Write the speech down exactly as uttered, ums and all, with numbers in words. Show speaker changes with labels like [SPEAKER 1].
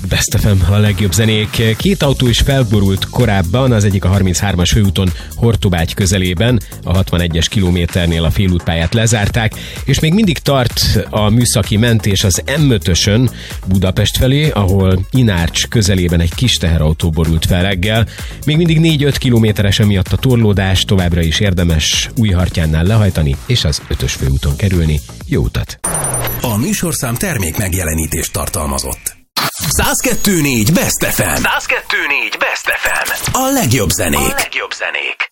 [SPEAKER 1] Best ef em, a legjobb zenék. Két autó is felborult korábban, az egyik a harminchármas főúton Hortobágy közelében, a hatvanegyes kilométernél a félútpályát lezárták, és még mindig tart a műszaki mentés az em ötösön Budapest felé, ahol Inárcs közelében egy kis teherautó borult fel reggel. Még mindig négy-öt kilométeres emiatt a torlódás, továbbra is érdemes Újhartyánnál lehajtani, és az ötös főúton kerülni. Jó utat!
[SPEAKER 2] A műsorszám termék megjelenítést tartalmazott. száz kettő négy Best ef em. száz kettő négy Best ef em. A legjobb zenék. A legjobb zenék.